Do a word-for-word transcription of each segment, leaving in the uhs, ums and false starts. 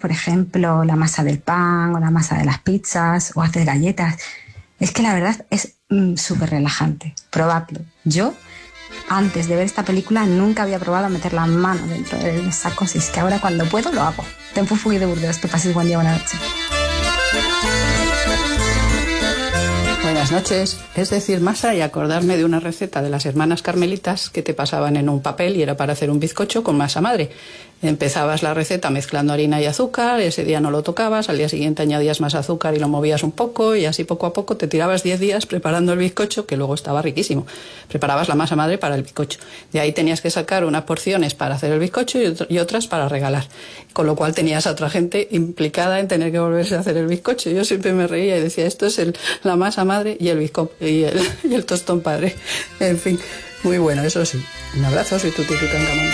por ejemplo, la masa del pan o la masa de las pizzas o haces galletas. Es que la verdad es mm, súper relajante. Probadlo. Yo, antes de ver esta película, nunca había probado a meter la mano dentro de los sacos y es que ahora cuando puedo lo hago. Tempo Fugui de Burdeos, que pases buen día, buena noche. Buenas noches. Es decir masa y acordarme de una receta de las hermanas carmelitas que te pasaban en un papel y era para hacer un bizcocho con masa madre. Empezabas la receta mezclando harina y azúcar, ese día no lo tocabas, al día siguiente añadías más azúcar y lo movías un poco y así poco a poco te tirabas diez días preparando el bizcocho, que luego estaba riquísimo. Preparabas la masa madre para el bizcocho. De ahí tenías que sacar unas porciones para hacer el bizcocho y, otro, y otras para regalar. Con lo cual tenías a otra gente implicada en tener que volverse a hacer el bizcocho. Yo siempre me reía y decía, esto es el, la masa madre y el bizcocho y el, y el tostón padre. En fin, muy bueno, eso sí. Un abrazo, soy Tuti Tutankamón.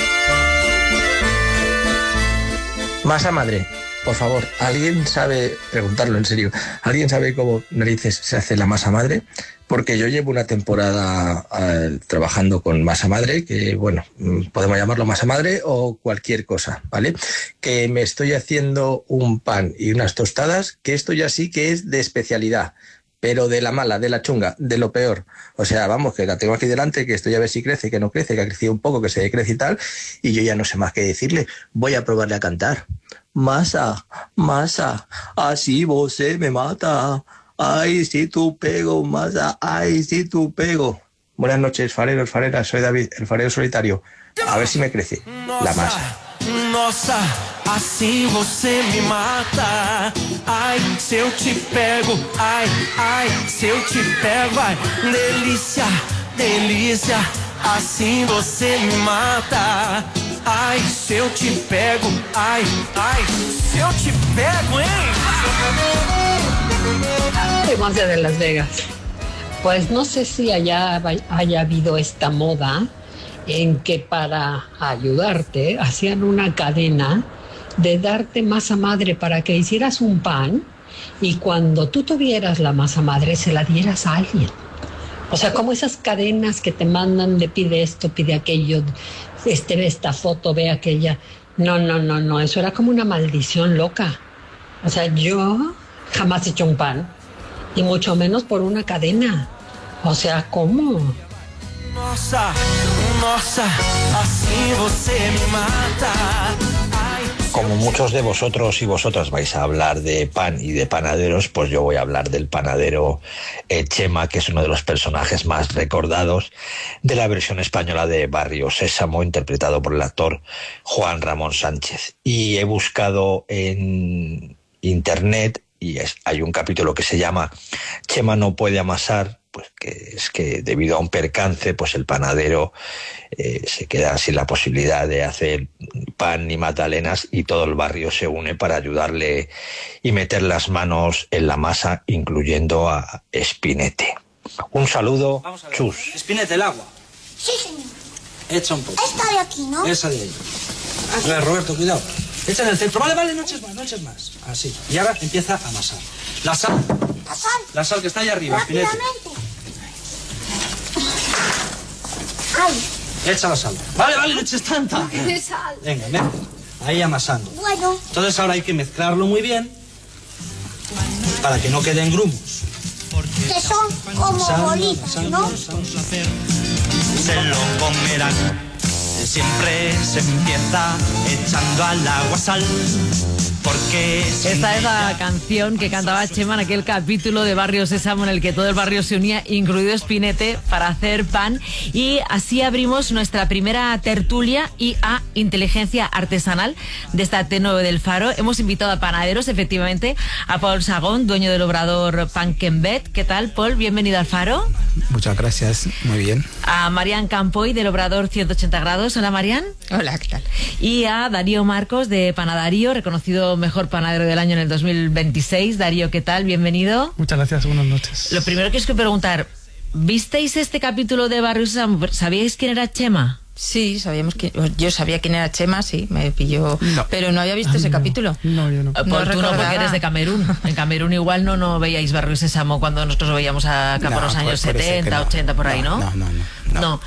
Masa madre, por favor, ¿alguien sabe, preguntarlo en serio, ¿alguien sabe cómo narices se hace la masa madre? Porque yo llevo una temporada uh, trabajando con masa madre, que bueno, podemos llamarlo masa madre o cualquier cosa, ¿vale? Que me estoy haciendo un pan y unas tostadas, que esto ya sí que es de especialidad. Pero de la mala, de la chunga, de lo peor. O sea, vamos, que la tengo aquí delante, que estoy a ver si crece, que no crece, que ha crecido un poco, que se decrece y tal, y yo ya no sé más qué decirle. Voy a probarle a cantar. Masa, masa, así vos me mata. Ay, si tú pego, masa, ay, si tú pego. Buenas noches, fareros, fareras, soy David, el farero solitario. A ver si me crece la masa. Nossa, assim você me mata. Ai, se eu te pego, ai, ai, se eu te pego, ai, delícia, delícia, assim você me mata. Ai, se eu te pego, ai, ai, se eu te pego, hein? Monse de Las Vegas. Pues no sé si allá haya habido esta moda en que para ayudarte hacían una cadena de darte masa madre para que hicieras un pan y cuando tú tuvieras la masa madre se la dieras a alguien. O sea, como esas cadenas que te mandan de pide esto, pide aquello, este, ve esta foto, ve aquella. No, no, no, no, eso era como una maldición loca. O sea, yo jamás he hecho un pan y mucho menos por una cadena. O sea, ¿cómo? Nossa, nossa, assim você me mata. Como muchos de vosotros y vosotras vais a hablar de pan y de panaderos, pues yo voy a hablar del panadero eh, Chema, que es uno de los personajes más recordados de la versión española de Barrio Sésamo, interpretado por el actor Juan Ramón Sánchez. Y he buscado en internet y es, hay un capítulo que se llama Chema no puede amasar, pues que es que debido a un percance, pues el panadero eh, se queda sin la posibilidad de hacer pan ni magdalenas y todo el barrio se une para ayudarle y meter las manos en la masa, incluyendo a Spinete. Un saludo, Chus. Spinete, el agua. Sí, señor. Echa un poco. Esta de aquí, ¿no? Esa de ahí. A ver, Roberto, cuidado. Echa en el centro. Vale, vale, no eches más, no eches más. Así. Y ahora empieza a amasar. La sal. La sal. La sal que está ahí arriba, Spinete. Ay. Echa la sal. Vale, vale, no eches tanta. ¿Qué sal? Venga, venga. Ahí amasando. Bueno. Entonces ahora hay que mezclarlo muy bien para que no queden grumos. Que son como Amasando, bolitas, amasando, ¿no? amasando. Se lo comerán. Siempre se empieza echando al agua sal. Porque esta es la canción que cantaba Chema en aquel capítulo de Barrio Sésamo en el que todo el barrio se unía, incluido Spinete, para hacer pan. Y así abrimos nuestra primera tertulia y a inteligencia artesanal de esta T nueve del Faro. Hemos invitado a panaderos, efectivamente, a Paul Sagón, dueño del obrador Pankenbet. ¿Qué tal, Paul? Bienvenido al Faro. Muchas gracias, muy bien. A Marian Campoy, del obrador ciento ochenta grados. Hola, Marian. Hola, ¿qué tal? Y a Darío Marcos, de Panadarío, reconocido mejor panadero del año en el dos mil veintiséis. Darío, ¿qué tal? Bienvenido. Muchas gracias, buenas noches. Lo primero que os quiero preguntar, ¿visteis este capítulo de Barrio Sésamo? ¿Sabíais quién era Chema? Sí, sabíamos que yo sabía quién era Chema, sí, me pilló, no. Pero no había visto ese no, capítulo. No, yo no. Por no tú no, porque eres de Camerún. En Camerún igual no, no veíais Barrio Sésamo cuando nosotros lo veíamos acá no, por los años por, por setenta, no. ochenta, por ahí, ¿no? No, no, no. no. no.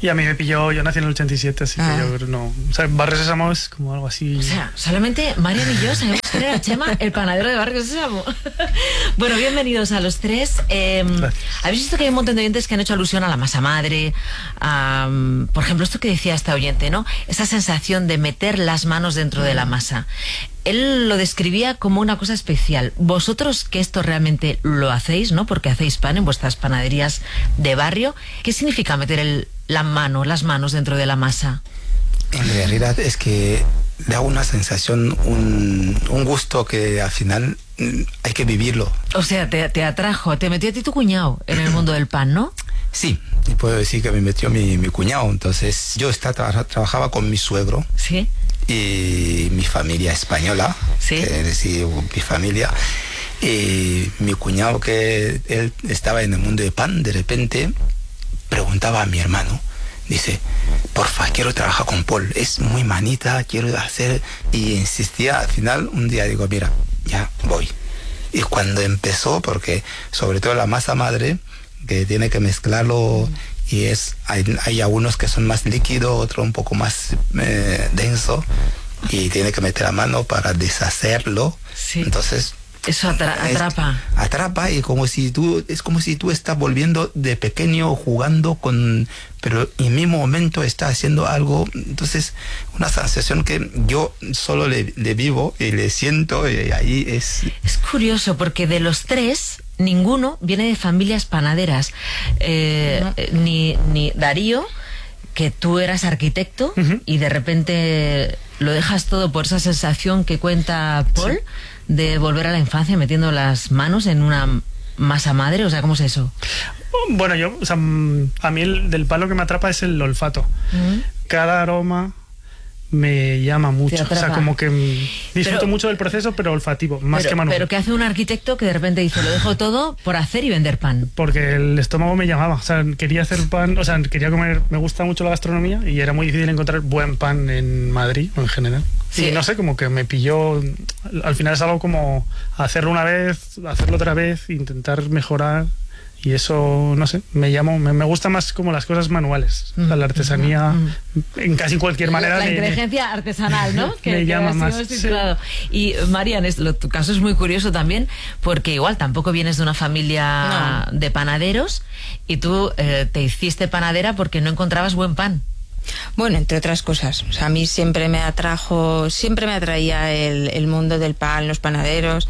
Y a mí me pilló, yo nací en el ochenta y siete, así Ah. que yo creo no. O sea, Barrio Sésamo es como algo así. O sea, solamente Marian y yo sabemos quién era Chema, el panadero de Barrio Sésamo. Bueno, bienvenidos a los tres. Eh, Habéis visto que hay un montón de oyentes que han hecho alusión a la masa madre, a, por ejemplo, esto que decía esta oyente, ¿no? Esa sensación de meter las manos dentro de la masa. Él lo describía como una cosa especial. Vosotros, que esto realmente lo hacéis, ¿no? Porque hacéis pan en vuestras panaderías de barrio. ¿Qué significa meter el, la mano, las manos dentro de la masa? En realidad es que da una sensación, un, un gusto que al final mm, hay que vivirlo. O sea, te, te atrajo, te metió a ti tu cuñado en el mundo del pan, ¿no? Sí, y puedo decir que me metió mi, mi cuñado. Entonces yo estaba, trabajaba con mi suegro. Sí. Y mi familia española, sí. Es decir, mi familia. Y mi cuñado, que él estaba en el mundo de pan, de repente preguntaba a mi hermano, dice, porfa, quiero trabajar con Paul, es muy manita, quiero hacer, y insistía. Al final un día digo, mira, ya voy. Y cuando empezó, porque sobre todo la masa madre, que tiene que mezclarlo, y es hay, hay algunos que son más líquidos, otros un poco más eh, denso, y tiene que meter la mano para deshacerlo. Sí. Entonces eso atra atrapa. Es, atrapa, y como si tú, es como si tú estás volviendo de pequeño jugando con, pero en el mismo momento estás haciendo algo. Entonces, una sensación que yo solo le, le vivo y le siento, y ahí es... Es curioso, porque de los tres, ninguno viene de familias panaderas. Eh, no. ni, ni Darío, que tú eras arquitecto, uh-huh. y de repente lo dejas todo por esa sensación que cuenta Paul, sí. de volver a la infancia metiendo las manos en una masa madre. O sea, ¿cómo es eso? Bueno, yo, o sea, a mí el, del palo que me atrapa es el olfato. Uh-huh. Cada aroma me llama mucho. O sea, como que disfruto pero, mucho del proceso, pero olfativo, más pero, que manual. Pero ¿qué hace un arquitecto que de repente dice, lo dejo todo por hacer y vender pan? Porque el estómago me llamaba. O sea, quería hacer pan, o sea, quería comer, me gusta mucho la gastronomía y era muy difícil encontrar buen pan en Madrid, en general. Sí. Y no sé, como que me pilló. Al final es algo como hacerlo una vez, hacerlo otra vez, intentar mejorar. Y eso, no sé, me llamo, me, me gusta más como las cosas manuales. Mm, o sea, la artesanía, mm, en casi cualquier manera. La me, inteligencia me, artesanal, ¿no? Que, me llama más. Sí. Y Marian, es, lo, tu caso es muy curioso también, porque igual tampoco vienes de una familia no. de panaderos, y tú eh, te hiciste panadera porque no encontrabas buen pan. Bueno, entre otras cosas. O sea, a mí siempre me atrajo, siempre me atraía el, el mundo del pan, los panaderos.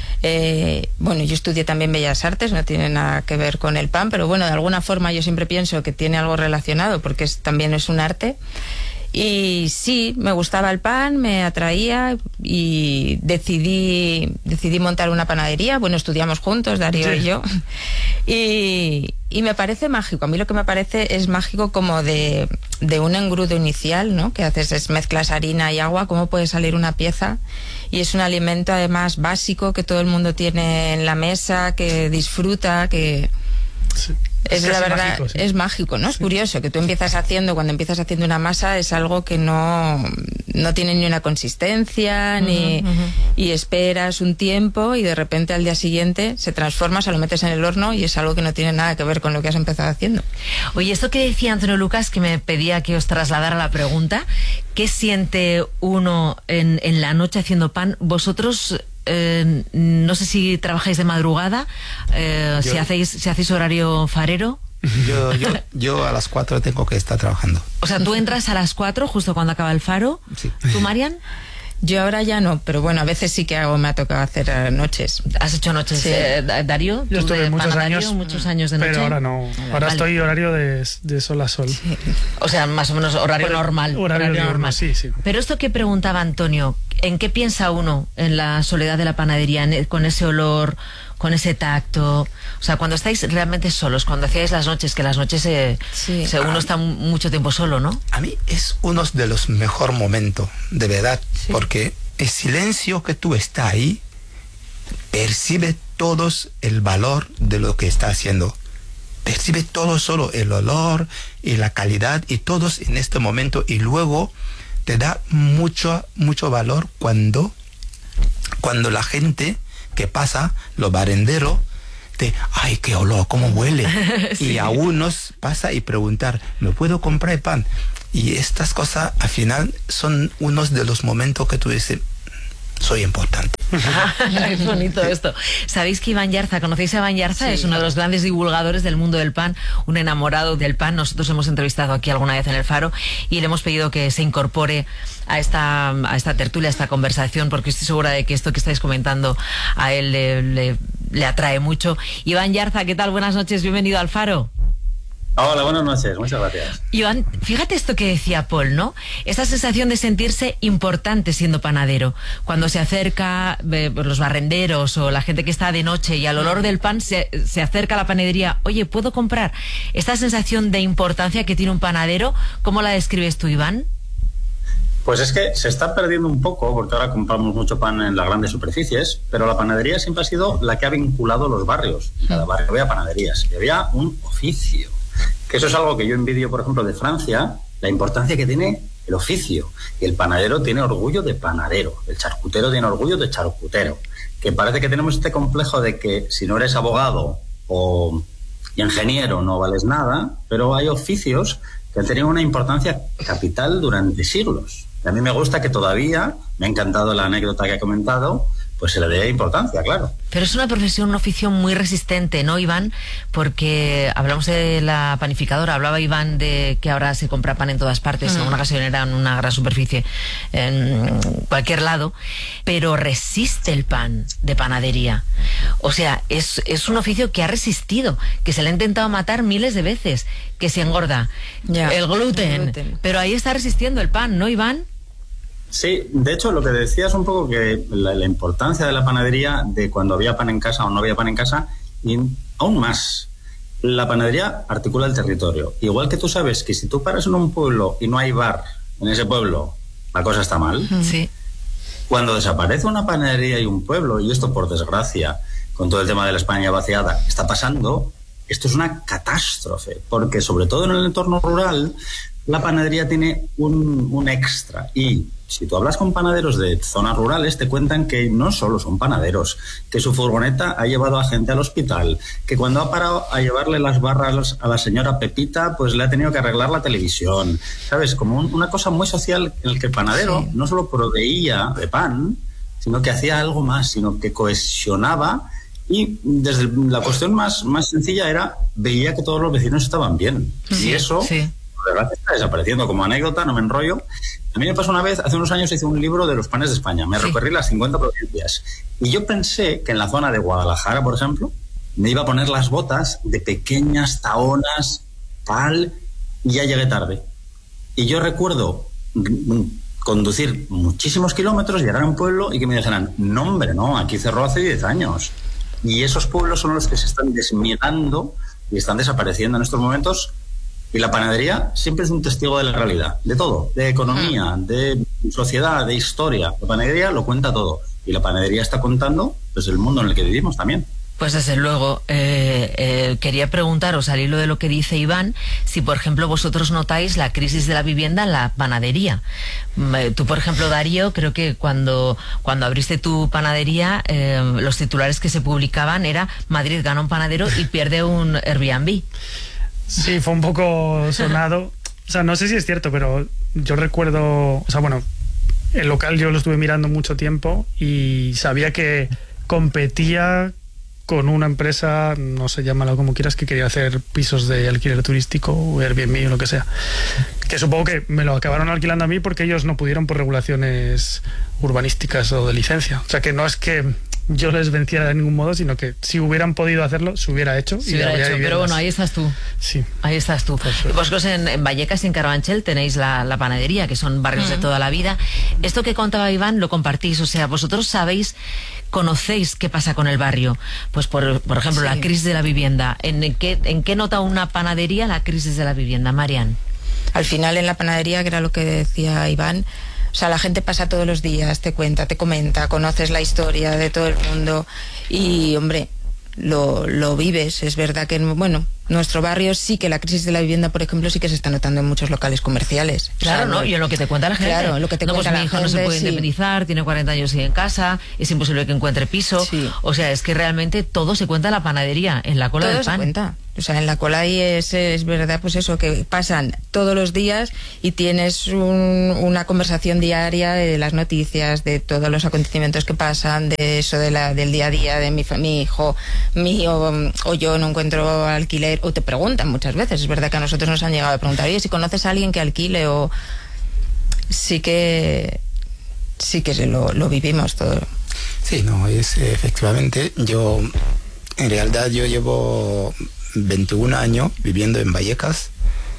Eh, bueno, yo estudié también Bellas Artes, no tiene nada que ver con el pan, pero bueno, de alguna forma yo siempre pienso que tiene algo relacionado, porque es, también es un arte. Y sí, me gustaba el pan, me atraía, y decidí decidí montar una panadería. Bueno, estudiamos juntos, Darío sí. y yo. Y, y me parece mágico. A mí lo que me parece es mágico como de, de un engrudo inicial, ¿no? Que haces es mezclas harina y agua, cómo puede salir una pieza. Y es un alimento además básico que todo el mundo tiene en la mesa, que disfruta, que... Sí. Es, es la verdad, mágico, sí. es mágico, ¿no? Sí. Es curioso que tú empiezas haciendo, cuando empiezas haciendo una masa, es algo que no, no tiene ni una consistencia, uh-huh, ni uh-huh. y esperas un tiempo y de repente al día siguiente se transforma, se lo metes en el horno y es algo que no tiene nada que ver con lo que has empezado haciendo. Oye, esto que decía Antonio Lucas, que me pedía que os trasladara la pregunta, ¿qué siente uno en, en la noche haciendo pan? Vosotros... Eh, no sé si trabajáis de madrugada, eh, si hacéis si hacéis horario farero. Yo, yo, yo a las cuatro tengo que estar trabajando. O sea, tú entras a las cuatro justo cuando acaba el faro. Sí. ¿Tú, Marian? Yo ahora ya no, pero bueno, a veces sí que hago, me ha tocado hacer uh, noches. ¿Has hecho noches, sí. eh, Darío? Yo estuve muchos años, muchos años de noche. Pero ahora no, ahora vale. estoy horario de, de sol a sol. Sí. O sea, más o menos horario bueno, normal. Horario, horario normal, sí, sí. Pero esto que preguntaba Antonio, ¿en qué piensa uno en la soledad de la panadería, con ese olor, con ese tacto? O sea, cuando estáis realmente solos, cuando hacíais las noches, que las noches eh, sí. se, uno está mucho tiempo solo, ¿no? A mí es uno de los mejores momentos, de verdad, sí. porque el silencio que tú estás ahí, percibe todos el valor de lo que está haciendo. Percibe todo solo, el olor y la calidad y todos en este momento, y luego te da mucho, mucho valor cuando, cuando la gente que pasa, los barenderos, de, ay, qué olor, cómo huele. Sí. Y a unos pasa y preguntar, ¿me puedo comprar pan? Y estas cosas al final son unos de los momentos que tú dices, soy importante. Es bonito esto. ¿Sabéis que Iván Yarza, conocéis a Iván Yarza? Sí. Es uno de los grandes divulgadores del mundo del pan, un enamorado del pan. Nosotros hemos entrevistado aquí alguna vez en El Faro y le hemos pedido que se incorpore a esta, a esta tertulia, a esta conversación, porque estoy segura de que esto que estáis comentando a él le, le, le atrae mucho. Iván Yarza, ¿qué tal? Buenas noches, bienvenido al Faro. Hola, buenas noches, muchas gracias. Iván, fíjate esto que decía Paul, ¿no? Esta sensación de sentirse importante siendo panadero. Cuando se acerca eh, los barrenderos o la gente que está de noche y al olor del pan se, se acerca a la panadería, oye, ¿puedo comprar? Esta sensación de importancia que tiene un panadero, ¿cómo la describes tú, Iván? Pues es que se está perdiendo un poco, porque ahora compramos mucho pan en las grandes superficies, pero la panadería siempre ha sido la que ha vinculado los barrios. En cada barrio había panaderías y había un oficio. Que eso es algo que yo envidio, por ejemplo, de Francia, la importancia que tiene el oficio. Y el panadero tiene orgullo de panadero, el charcutero tiene orgullo de charcutero. Que parece que tenemos este complejo de que si no eres abogado o ingeniero no vales nada, pero hay oficios que han tenido una importancia capital durante siglos. Y a mí me gusta que todavía, me ha encantado la anécdota que ha comentado, pues se le dé importancia, claro. Pero es una profesión, un oficio muy resistente, ¿no, Iván? Porque hablamos de la panificadora, hablaba Iván de que ahora se compra pan en todas partes, mm. en una gasolinera, en una gran superficie, en cualquier lado, pero resiste el pan de panadería. O sea, es, es un oficio que ha resistido, que se le ha intentado matar miles de veces, que se engorda. Ya, el gluten, el gluten. Pero ahí está resistiendo el pan, ¿no, Iván? Sí, de hecho lo que decías un poco que la, la importancia de la panadería, de cuando había pan en casa o no había pan en casa, y aún más, la panadería articula el territorio. Igual que tú sabes que si tú paras en un pueblo y no hay bar en ese pueblo, la cosa está mal. Sí. Cuando desaparece una panadería y un pueblo, y esto por desgracia, con todo el tema de la España vaciada, está pasando, esto es una catástrofe, porque sobre todo en el entorno rural, la panadería tiene un, un extra. Y si tú hablas con panaderos de zonas rurales, te cuentan que no solo son panaderos, que su furgoneta ha llevado a gente al hospital, que cuando ha parado a llevarle las barras a la señora Pepita, pues le ha tenido que arreglar la televisión. ¿Sabes? Como un, una cosa muy social en la que el panadero sí. no solo proveía de pan, sino que hacía algo más, sino que cohesionaba. Y desde la cuestión más, más sencilla era, veía que todos los vecinos estaban bien. Sí, y eso... Sí. De verdad está desapareciendo. Como anécdota, no me enrollo. A mí me pasó una vez, hace unos años hice un libro de los panes de España. Me sí. recorrí las cincuenta provincias. Y yo pensé que en la zona de Guadalajara, por ejemplo, me iba a poner las botas de pequeñas taonas, tal, y ya llegué tarde. Y yo recuerdo conducir muchísimos kilómetros, llegar a un pueblo y que me dijeran, no hombre, no, aquí cerró hace diez años. Y esos pueblos son los que se están desmiegando y están desapareciendo en estos momentos. Y la panadería siempre es un testigo de la realidad, de todo, de economía, de sociedad, de historia. La panadería lo cuenta todo. Y la panadería está contando pues, el mundo en el que vivimos también. Pues desde luego, eh, eh, quería preguntaros, al hilo de lo que dice Iván, si por ejemplo vosotros notáis la crisis de la vivienda en la panadería. Eh, tú, por ejemplo, Darío, creo que cuando, cuando abriste tu panadería, eh, los titulares que se publicaban era Madrid gana un panadero y pierde un Airbnb. Sí, fue un poco sonado. O sea, no sé si es cierto, pero yo recuerdo... O sea, bueno, el local yo lo estuve mirando mucho tiempo y sabía que competía con una empresa, no sé, llámalo como quieras, que quería hacer pisos de alquiler turístico o Airbnb o lo que sea. Que supongo que me lo acabaron alquilando a mí porque ellos no pudieron por regulaciones urbanísticas o de licencia. O sea, que no es que yo les venciera de ningún modo, sino que si hubieran podido hacerlo, se hubiera hecho. Se hubiera hecho, pero bueno, ahí estás tú. Sí. Ahí estás tú. Y vosotros en, en Vallecas y en Carabanchel tenéis la, la panadería, que son barrios uh-huh. de toda la vida. Esto que contaba Iván lo compartís, o sea, vosotros sabéis, conocéis qué pasa con el barrio. Pues por, por ejemplo, sí. la crisis de la vivienda. ¿En qué, ¿En qué nota una panadería la crisis de la vivienda, Marian? Al final en la panadería, que era lo que decía Iván, o sea, la gente pasa todos los días, te cuenta, te comenta, conoces la historia de todo el mundo y, hombre, lo, lo vives. Es verdad que, bueno, Nuestro barrio sí que la crisis de la vivienda, por ejemplo, sí que se está notando en muchos locales comerciales. Claro, o sea, ¿no? Y en lo que te cuenta la gente. Claro, lo que te no, cuenta pues la mi hijo gente, no se puede sí. indemnizar, tiene cuarenta años y en casa, es imposible que encuentre piso. Sí. O sea, es que realmente todo se cuenta en la panadería, en la cola Todo del pan. se cuenta. O sea, en la cola ahí es, es verdad, pues eso, que pasan todos los días y tienes un, una conversación diaria de las noticias, de todos los acontecimientos que pasan, de eso de la, del día a día, de mi, mi hijo, mío, o yo no encuentro alquiler, o te preguntan muchas veces. Es verdad que a nosotros nos han llegado a preguntar, oye, si conoces a alguien que alquile, o sí que sí que se lo, lo vivimos todo. Sí, no, es efectivamente, yo en realidad yo llevo veintiún años viviendo en Vallecas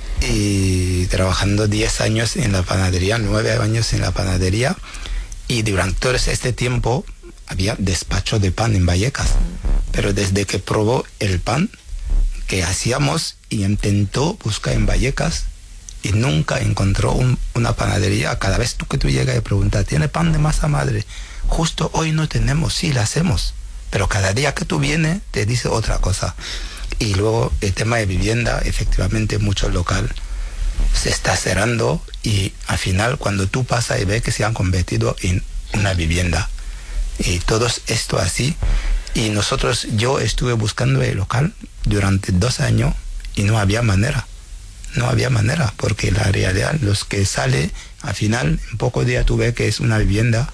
y trabajando diez años en la panadería, nueve años en la panadería, y durante todo este tiempo había despacho de pan en Vallecas, pero desde que probó el pan que hacíamos y intentó buscar en Vallecas y nunca encontró un, una panadería, cada vez tú que tú llegas y preguntas, ¿tiene pan de masa madre? Justo hoy no tenemos, sí, la hacemos, pero cada día que tú vienes te dice otra cosa. Y luego el tema de vivienda, efectivamente mucho local se está cerrando y al final cuando tú pasas y ves que se han convertido en una vivienda y todo esto así, y nosotros, yo estuve buscando el local durante dos años y no había manera, no había manera, porque la realidad, los que sale al final en pocos días tú ves que es una vivienda.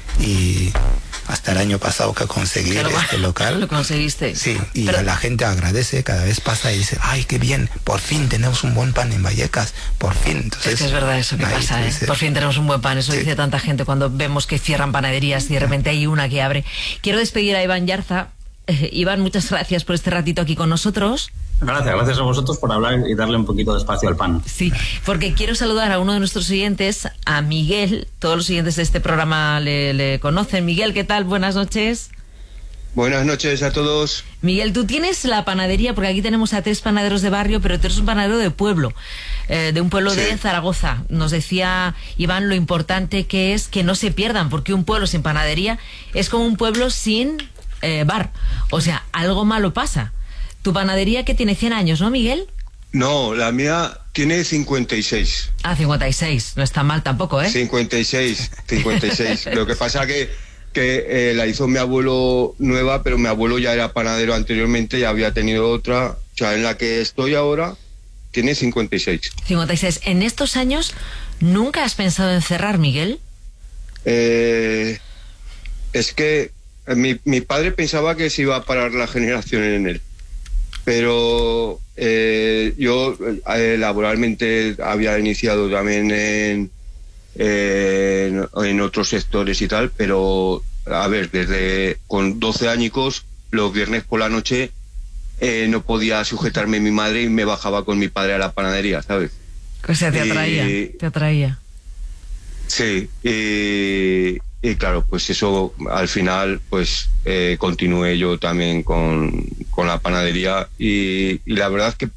Y hasta el año pasado que conseguí claro, este local. Lo conseguiste. Sí, y Pero... la gente agradece, cada vez pasa y dice, ay, qué bien, por fin tenemos un buen pan en Vallecas, por fin. Entonces, es que es verdad eso que pasa, ¿eh? Por fin tenemos un buen pan, eso sí. Dice tanta gente cuando vemos que cierran panaderías y de repente hay una que abre. Quiero despedir a Iván Yarza. Eh, Iván, muchas gracias por este ratito aquí con nosotros. Gracias, gracias a vosotros por hablar y darle un poquito de espacio al pan. Sí, porque quiero saludar a uno de nuestros oyentes, a Miguel. Todos los oyentes de este programa le, le conocen. Miguel, ¿qué tal? Buenas noches. Buenas noches a todos. Miguel, tú tienes la panadería, porque aquí tenemos a tres panaderos de barrio, pero tú eres un panadero de pueblo, eh, de un pueblo sí. de Zaragoza. Nos decía Iván lo importante que es que no se pierdan, porque un pueblo sin panadería es como un pueblo sin eh, bar. O sea, algo malo pasa. Tu panadería que tiene cien años, ¿no, Miguel? No, la mía tiene cincuenta y seis. Ah, cincuenta y seis, no está mal tampoco, ¿eh? cincuenta y seis, cincuenta y seis. Lo que pasa que, que eh, la hizo mi abuelo nueva, pero mi abuelo ya era panadero anteriormente, ya había tenido otra. O sea, en la que estoy ahora tiene cincuenta y seis. cincuenta y seis. ¿En estos años nunca has pensado en cerrar, Miguel? Eh, es que mi, mi padre pensaba que se iba a parar la generación en él. Pero eh, yo eh, laboralmente había iniciado también en, eh, en, en otros sectores y tal, pero a ver, desde con doce añicos, los viernes por la noche eh, no podía sujetarme mi madre y me bajaba con mi padre a la panadería, ¿sabes? O sea, te atraía, y, te atraía. Sí, y, y claro, pues eso al final pues eh, continué yo también con, con la panadería y, y la verdad es que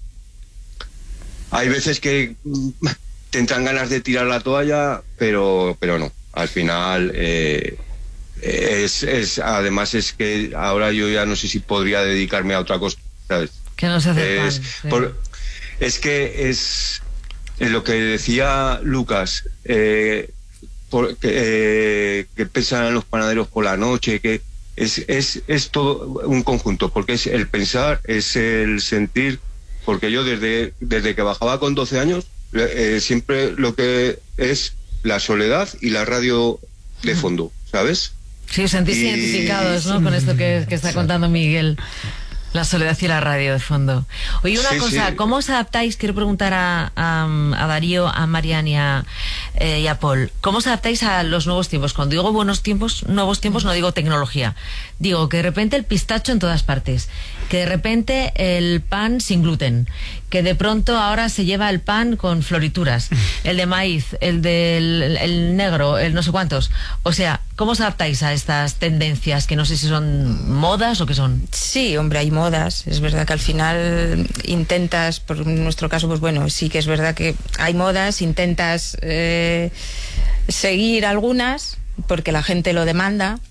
hay veces que te entran ganas de tirar la toalla, pero pero no, al final eh, es, es además es que ahora yo ya no sé si podría dedicarme a otra cosa, ¿sabes? Que no se hace es, pan, sí. por, es que es lo que decía Lucas, eh, por, que, eh, que pensan los panaderos por la noche, que es, es, es todo un conjunto, porque es el pensar, es el sentir, porque yo desde, desde que bajaba con doce años, eh, siempre lo que es la soledad y la radio de fondo, ¿sabes? Sí, sentís y... identificados, ¿no? Con esto que, que está contando Miguel. La soledad y la radio de fondo. Oye, una sí, cosa, sí. ¿Cómo os adaptáis? Quiero preguntar a, a, a Darío, a Marian y a, eh, y a Paul. ¿Cómo os adaptáis a los nuevos tiempos? Cuando digo buenos tiempos, nuevos tiempos, no digo tecnología. Digo que de repente el pistacho en todas partes, que de repente el pan sin gluten, que de pronto ahora se lleva el pan con florituras, el de maíz, el del el negro, el no sé cuántos. O sea, ¿cómo os adaptáis a estas tendencias que no sé si son modas o qué son? Sí, hombre, hay modas. Es verdad que al final intentas, por nuestro caso, pues bueno, sí que es verdad que hay modas, intentas eh, seguir algunas porque la gente lo demanda,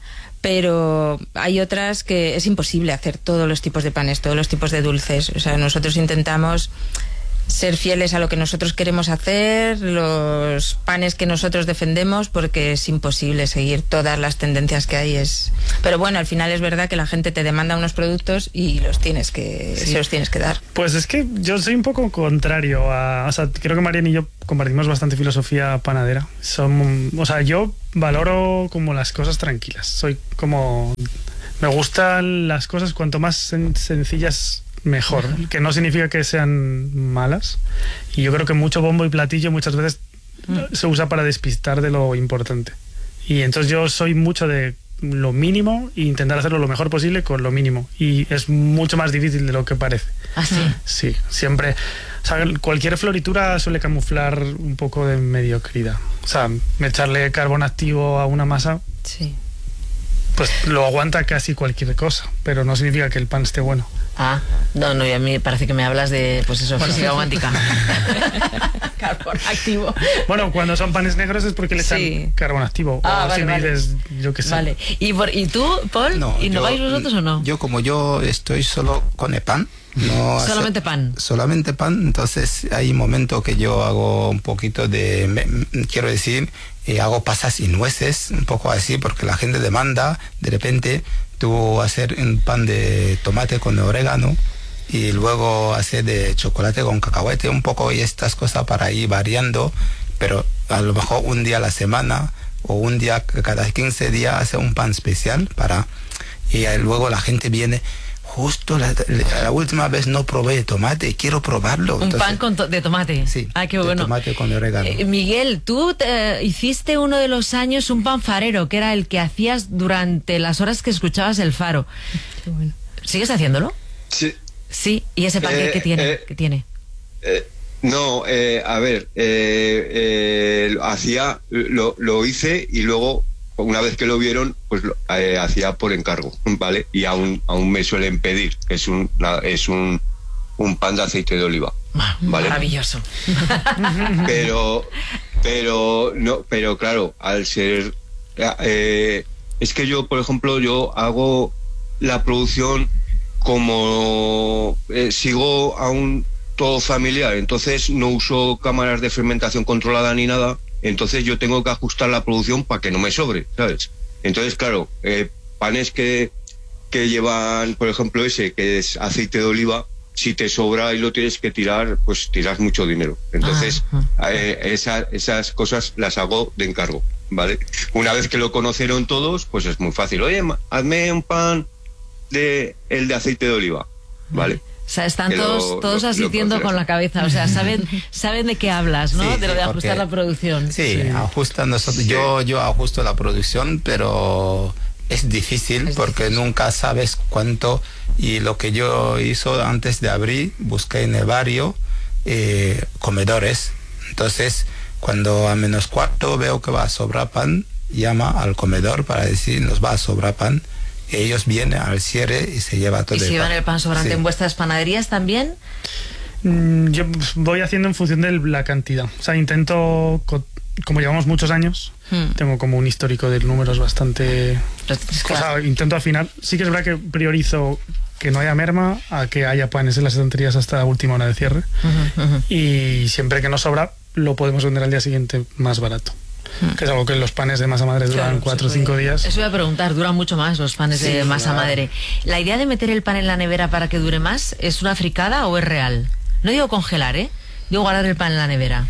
pero hay otras que es imposible hacer todos los tipos de panes, todos los tipos de dulces. O sea, nosotros intentamos ser fieles a lo que nosotros queremos hacer, los panes que nosotros defendemos, porque es imposible seguir todas las tendencias que hay. Es... Pero bueno, al final es verdad que la gente te demanda unos productos y los tienes que, sí. se los tienes que dar. Pues es que yo soy un poco contrario a... O sea, creo que Marian y yo compartimos bastante filosofía panadera. Son, o sea, yo valoro como las cosas tranquilas. Soy como... Me gustan las cosas cuanto más sen- sencillas... mejor, que no significa que sean malas, y yo creo que mucho bombo y platillo muchas veces mm. se usa para despistar de lo importante, y entonces yo soy mucho de lo mínimo e intentar hacerlo lo mejor posible con lo mínimo, y es mucho más difícil de lo que parece. ¿Ah, sí? Sí, siempre, o sea, cualquier floritura suele camuflar un poco de mediocridad, o sea, echarle carbón activo a una masa, sí, pues lo aguanta casi cualquier cosa, pero no significa que el pan esté bueno. Ah, no, no, y a mí parece que me hablas de, pues eso, bueno, física cuántica. Carbón activo. Bueno, cuando son panes negros es porque le echan sí. carbón activo. Ah, o vale, si me vale. dices, yo qué sé. Vale. ¿Y, por, ¿Y tú, Paul? No, ¿Innováis yo, vosotros o no? Yo, como yo estoy solo con el pan. No solamente hace, pan. Solamente pan, entonces hay momentos que yo hago un poquito de, me, quiero decir, eh, hago pasas y nueces, un poco así, porque la gente demanda, de repente, tú hacer un pan de tomate con orégano, y luego hacer de chocolate con cacahuete, un poco, y estas cosas para ir variando, pero a lo mejor un día a la semana o un día cada quince días hacer un pan especial para, y luego la gente viene, justo la, la última vez no probé tomate, quiero probarlo. Un Entonces, pan con to- de tomate. Sí, ah, qué de bueno. tomate con orégano. Eh, Miguel, tú te, hiciste uno de los años un pan farero, que era el que hacías durante las horas que escuchabas el Faro. Qué bueno. ¿Sigues haciéndolo? Sí. Sí, ¿y ese pan eh, qué tiene? Eh, ¿Qué tiene? Eh, no, eh, a ver, eh, eh, hacía, lo, lo hice y luego, una vez que lo vieron, pues lo, eh, hacía por encargo, ¿vale? Y aún, aún me suelen pedir, es un, es un, un pan de aceite de oliva, ¿vale? Maravilloso. Pero, pero, no, pero claro, al ser, eh, es que yo, por ejemplo, yo hago la producción como eh, sigo aún todo familiar, entonces no uso cámaras de fermentación controlada ni nada, entonces yo tengo que ajustar la producción para que no me sobre, ¿sabes? Entonces, claro, eh, panes que, que llevan, por ejemplo, ese, que es aceite de oliva, si te sobra y lo tienes que tirar, pues tiras mucho dinero. Entonces, ah, eh, esa, esas cosas las hago de encargo, ¿vale? Una vez que lo conocieron todos, pues es muy fácil. Oye, hazme un pan de el de aceite de oliva, ¿vale? O sea, están que todos, lo, todos lo, asistiendo lo con la cabeza, o sea, saben saben de qué hablas, ¿no? Sí, de lo de sí, ajustar la producción. Sí, sí. ajusta nosotros. Sí. Yo, yo ajusto la producción, pero es difícil es porque difícil. Nunca sabes cuánto. Y lo que yo hizo antes de abrir, busqué en el barrio eh, comedores. Entonces, cuando a menos cuarto veo que va a sobrar pan, llama al comedor para decir, nos va a sobrar pan. Ellos vienen al cierre y se lleva todo el pan. ¿Y se llevan el pan sobrante sí. en vuestras panaderías también? Mm, yo voy haciendo en función de la cantidad. O sea, intento, como llevamos muchos años, hmm. tengo como un histórico de números bastante... O sea, intento afinar. Sí que es verdad que priorizo que no haya merma a que haya panes en las estanterías hasta la última hora de cierre. Uh-huh, uh-huh. Y siempre que nos sobra, lo podemos vender al día siguiente más barato. Que es algo que los panes de masa madre duran cuatro o cinco días. Eso iba a preguntar, duran mucho más los panes sí, de masa claro. madre. ¿La idea de meter el pan en la nevera para que dure más es una fricada o es real? No digo congelar, ¿eh? Digo guardar el pan en la nevera.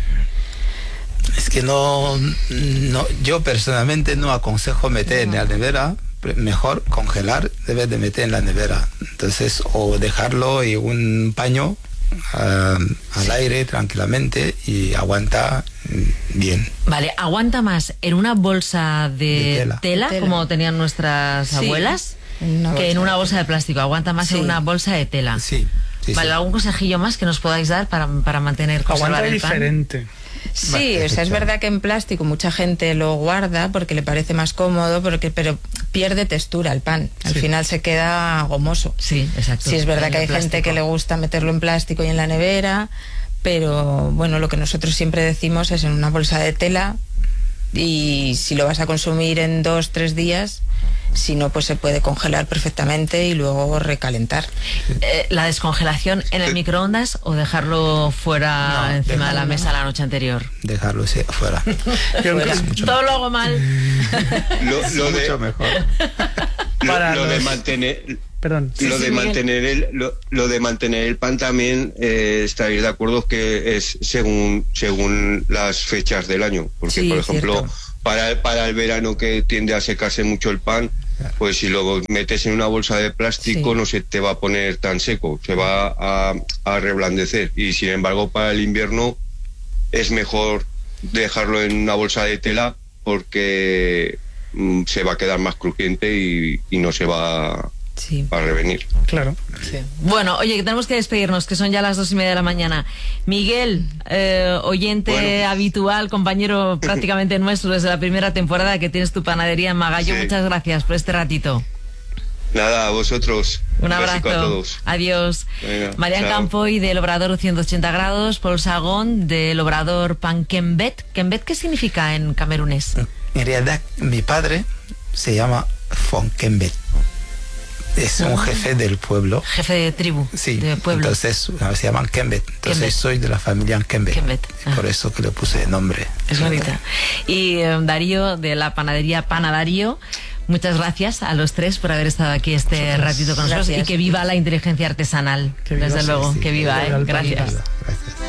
Es que no, no yo personalmente no aconsejo meter no. en la nevera. Mejor congelar, debes de meter en la nevera. Entonces, o dejarlo en un paño Uh, al sí. aire tranquilamente y aguanta bien. Vale, ¿aguanta más en una bolsa de, de tela. Tela, tela, como tenían nuestras sí. abuelas, en que en una bolsa de plástico? ¿Aguanta más sí. en una bolsa de tela? Sí. sí vale, sí. ¿algún consejillo más que nos podáis dar para, para mantener, conservar aguanta el pan? Diferente. Sí, vale, o sea, es verdad que en plástico mucha gente lo guarda porque le parece más cómodo, porque, pero pierde textura el pan. Al sí. final se queda gomoso. Sí, exacto. Sí, es verdad que hay plástico. Gente que le gusta meterlo en plástico y en la nevera, pero bueno, lo que nosotros siempre decimos es en una bolsa de tela Y si lo vas a consumir en dos, tres días, si no, pues se puede congelar perfectamente y luego recalentar. Eh, ¿La descongelación en el microondas o dejarlo fuera, no, encima de la mesa la noche anterior? Dejarlo fuera. fuera. Todo lo hago mal. Lo, lo de, mucho mejor. Lo, Para lo los... de mantener... Perdón. Lo, Sí, de sí, mantener el, lo, lo de mantener el pan también, eh, estaréis de acuerdo que es según según las fechas del año. Porque, Sí, por ejemplo, cierto. para, para el verano, que tiende a secarse mucho el pan, pues si lo metes en una bolsa de plástico, Sí. no se te va a poner tan seco, se va a, a reblandecer. Y sin embargo, para el invierno es mejor dejarlo en una bolsa de tela, porque mm, se va a quedar más crujiente y, y no se va a, Sí. a revenir. Claro. Sí. Bueno, oye, que tenemos que despedirnos, que son ya las dos y media de la mañana. Miguel, eh, oyente Bueno. habitual, compañero prácticamente nuestro desde la primera temporada que tienes tu panadería en Magallo, Sí. muchas gracias por este ratito. Nada, a vosotros. Un besico abrazo. a todos. Adiós. Venga, Marian chao. Campoy del Obrador ciento ochenta grados, Paul Sagón del Obrador Pan Kembet. ¿Kembet qué significa en camerunés? En realidad, mi padre se llama Fonkembet. Es un jefe del pueblo. Jefe de tribu, Sí, de pueblo. entonces se llaman Kembet. Entonces Kembet. soy de la familia Kembet. Kembet, ah. Por eso que le puse el nombre. Es bonita. Y eh, Darío, de la panadería Pana Darío, muchas gracias a los tres por haber estado aquí este Nosotros. ratito con nosotros. Gracias. Y que viva la inteligencia artesanal. Que viva, Desde sí, luego, sí. que viva, Que ¿eh? viva el país. Gracias. Gracias.